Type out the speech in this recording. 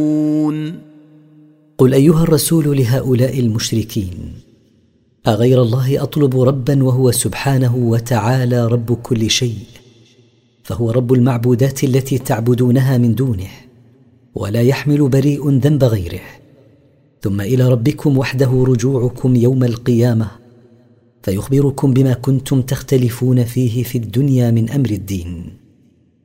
قل أيها الرسول لهؤلاء المشركين: أغير الله أطلب ربا وهو سبحانه وتعالى رب كل شيء، فهو رب المعبودات التي تعبدونها من دونه، ولا يحمل بريء ذنب غيره. ثم إلى ربكم وحده رجوعكم يوم القيامة، فيخبركم بما كنتم تختلفون فيه في الدنيا من أمر الدين.